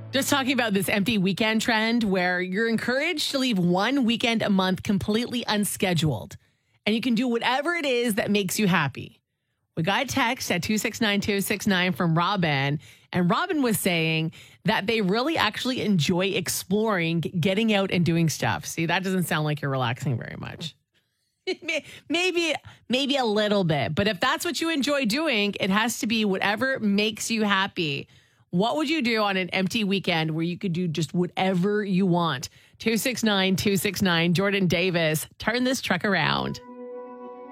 Just talking about this empty weekend trend where you're encouraged to leave one weekend a month completely unscheduled. And you can do whatever it is that makes you happy. We got a text at 269-269 from Robin. And Robin was saying that they really actually enjoy exploring, getting out and doing stuff. See, that doesn't sound like you're relaxing very much. Maybe a little bit. But if that's what you enjoy doing, it has to be whatever makes you happy. What would you do on an empty weekend where you could do just whatever you want? 269-269, Jordan Davis, turn this truck around.